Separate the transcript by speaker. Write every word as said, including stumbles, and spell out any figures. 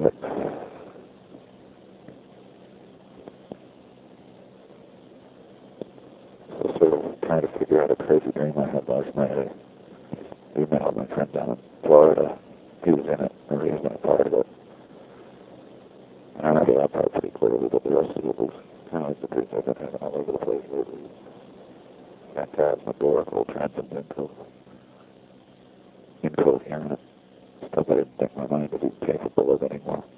Speaker 1: it. So sort of trying to figure out a crazy dream I had last night. I emailed my friend down in Florida. He was in it, or he was in a part of it. And I remember that part pretty clearly, but the rest of it was kind of like the dreams I've been having all over the place lately. Phantasmagorical, transcendental, incoherent, stuff I didn't think my mind would be capable of anymore.